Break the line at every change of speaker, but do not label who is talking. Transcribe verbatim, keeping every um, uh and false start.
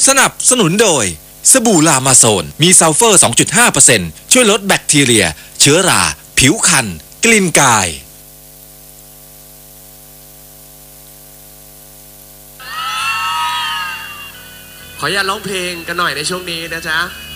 สนับสนุนโดยสบู่ลามาโซนมีซัลเฟอร์ สองจุดห้าเปอร์เซ็นต์ ช่วยลดแบคทีเรียเชื้อราผิวคันกลิ่นกาย
ขออนุญาตร้องเพลงกันหน่อยในช่วงนี้นะจ๊ะ